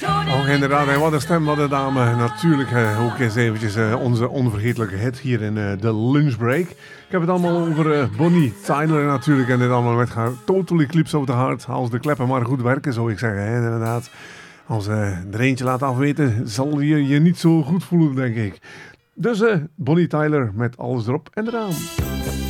Oh, inderdaad, en wat een stem, wat een dame. Natuurlijk ook eens eventjes onze onvergetelijke hit hier in de lunchbreak. Ik heb het allemaal over Bonnie Tyler natuurlijk. En dit allemaal met haar Total Eclipse of the Heart. Als de kleppen maar goed werken, zou ik zeggen. Hè, inderdaad. Als er eentje laat afweten, zal je je niet zo goed voelen, denk ik. Dus Bonnie Tyler met alles erop en eraan.